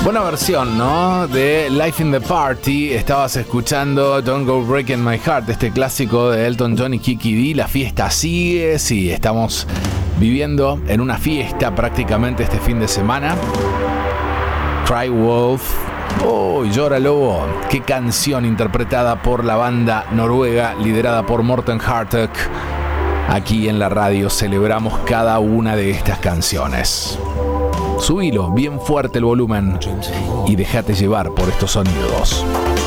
Buena versión, ¿no? De Life in the Party. Estabas escuchando Don't Go Breaking My Heart, este clásico de Elton John y Kiki Dee. La fiesta sigue, sí, estamos viviendo en una fiesta prácticamente este fin de semana. Cry Wolf. Oh, Llora Lobo. Qué canción interpretada por la banda noruega liderada por Morten Harket. Aquí en la radio celebramos cada una de estas canciones. Subilo bien fuerte el volumen y déjate llevar por estos sonidos.